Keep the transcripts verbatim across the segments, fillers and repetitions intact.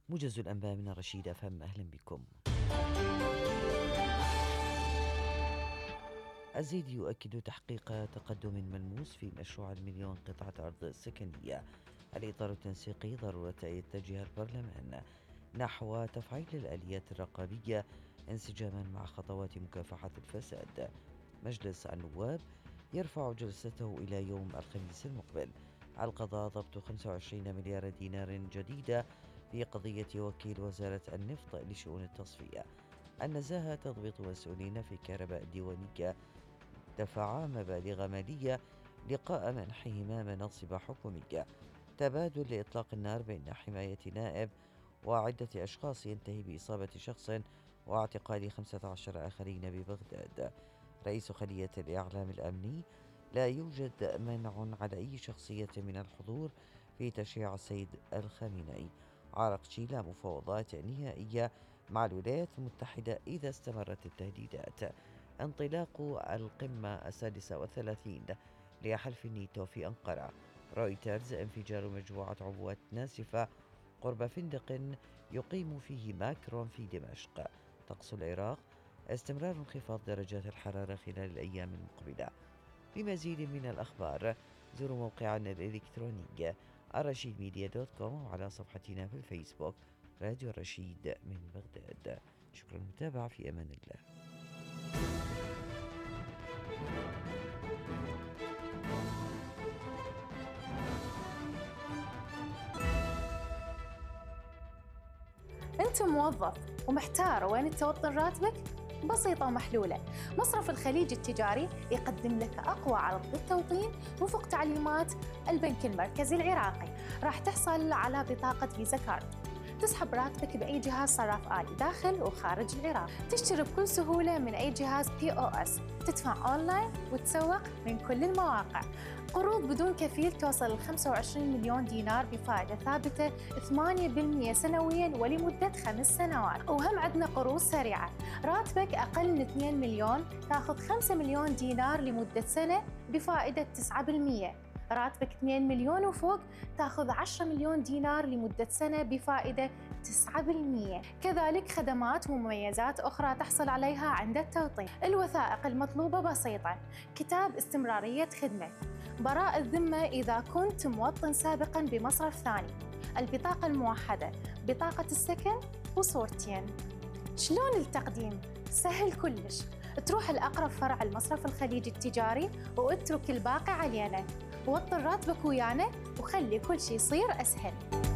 موجز الأنباء من الرشيد أف أم. أهلا بكم. الزيد يؤكد تحقيق تقدم ملموس في مشروع المليون قطعة أرض سكنية. الإطار التنسيقي ضرورة يتجه البرلمان نحو تفعيل الآليات الرقابية انسجاما مع خطوات مكافحة الفساد. مجلس النواب يرفع جلسته إلى يوم الخميس المقبل. القضاء ضبط خمسة وعشرين مليار دينار جديدة في قضية وكيل وزارة النفط لشؤون التصفية. النزاهة تضبط مسؤولين في كهرباء الديوانية دفع مبالغ مالية لقاء منحهما مناصب حكومية. تبادل لإطلاق النار بين حماية نائب وعدة أشخاص ينتهي بإصابة شخص واعتقال خمسة عشر آخرين ببغداد. رئيس خلية الإعلام الأمني: لا يوجد منع على أي شخصية من الحضور في تشييع السيد الخامنئي. عرقشي: لا مفاوضات نهائية مع الولايات المتحدة إذا استمرت التهديدات. انطلاق القمة السادسة والثلاثين لحلف الناتو في أنقرة. رويترز: انفجار مجموعة عبوات ناسفة قرب فندق يقيم فيه ماكرون في دمشق. طقس العراق: استمرار انخفاض درجات الحرارة خلال الأيام المقبلة. لمزيد من الأخبار زوروا موقعنا الإلكتروني الرشيد ميديا دوت كوم وعلى صفحتنا في الفيسبوك راديو الرشيد من بغداد. شكرا للمتابعة، في أمان الله. أنت موظف ومحتار وين توطن راتبك؟ بسيطة ومحلولة. مصرف الخليج التجاري يقدم لك أقوى عرض للتوطين وفق تعليمات البنك المركزي العراقي. راح تحصل على بطاقة فيزا كارد، تسحب راتبك بأي جهاز صراف آلي داخل وخارج العراق، تشتري بكل سهولة من أي جهاز بي أو إس، تدفع أونلاين وتسوق من كل المواقع. قروض بدون كفيل توصل ل خمسة وعشرين مليون دينار بفائدة ثابتة ثمانية بالمئة سنوياً ولمدة خمس سنوات. وهم عندنا قروض سريعة، راتبك أقل من اثنين مليون تأخذ خمسة مليون دينار لمدة سنة بفائدة تسعة بالمئة. راتبك اثنين مليون وفوق تأخذ عشرة مليون دينار لمدة سنة بفائدة تسعة بالمئة. كذلك خدمات ومميزات أخرى تحصل عليها عند التوطين. الوثائق المطلوبة بسيطة: كتاب استمرارية خدمة، براءة الذمة إذا كنت موطن سابقاً بمصرف ثاني، البطاقة الموحدة، بطاقة السكن وصورتين. شلون التقديم؟ سهل كلش، تروح الأقرب فرع المصرف الخليج التجاري واترك الباقي علينا. وطن راتبك ويانا وخلي كل شيء يصير أسهل.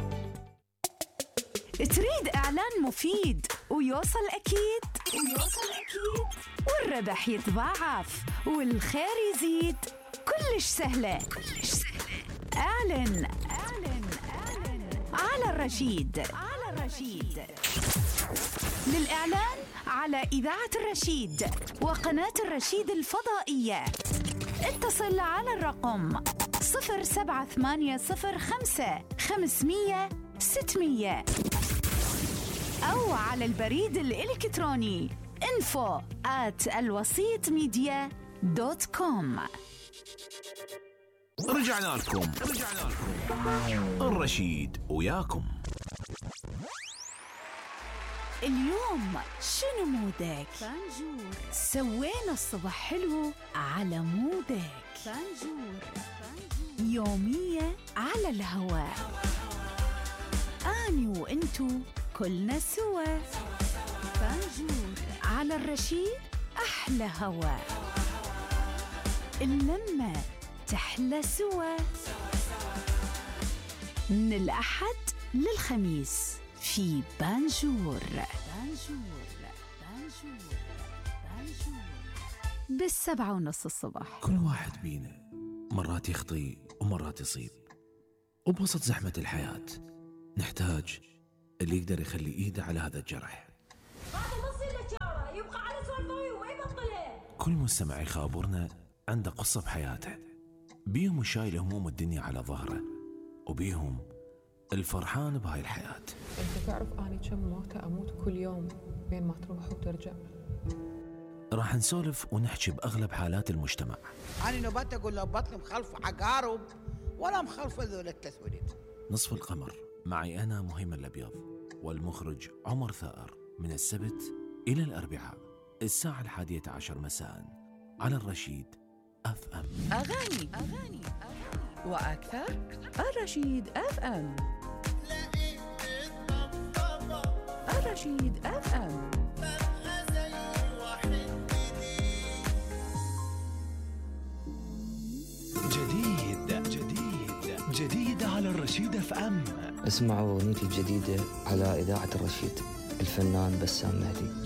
تريد إعلان مفيد ويوصل أكيد ويوصل أكيد والربح يتضاعف والخير يزيد؟ كلش سهلة كلش سهلة. أعلن أعلن أعلن على الرشيد على الرشيد. للإعلان على إذاعة الرشيد وقناة الرشيد الفضائية اتصل على الرقم صفر سبعة ثمانية صفر خمسة خمسمية ستمية أو على البريد الإلكتروني info at الوسيط ميديا دوت كوم. رجعنا لكم رجعنا لكم الرشيد وياكم. اليوم شنو مودك؟ فانجور. سوينا الصبح حلو على مودك. فانجور. يومية على الهواء، أني وإنتو كلنا سوا. فانجور على الرشيد، أحلى هواء، اللمة تحلى سوا. من الأحد للخميس في بانجور. بانجور بانجور بانجور بالسبعة ونص الصبح. كل واحد بينا مرات يخطي ومرات يصيب، وبوسط زحمة الحياة نحتاج اللي يقدر يخلي إيده على هذا الجرح. يبقى على سوالفه ويبطلها. كل مستمع يخابرنا عنده قصة بحياته، بيهم شايل هموم الدنيا على ظهره، وبيهم الفرحان بهاي الحياة. انت تعرف اني كم موتة اموت كل يوم بين ما تروح وترجع. راح نسولف ونحكي بأغلب حالات المجتمع. أنا نبات أقول له بطل مخلف عقارب ولا مخلف ذول التسويلات. نصف القمر معي أنا مهيمن الأبيض، والمخرج عمر ثائر، من السبت إلى الأربعاء الساعة الحادية عشر مساء على الرشيد أف أم. أغاني أغاني وأكثر الرشيد أف أم. الرشيد أف أم. جديد جديد جديد على الرشيد أف أم. اسمعوا أغنيتي الجديدة على إذاعة الرشيد، الفنان بسام مهدي.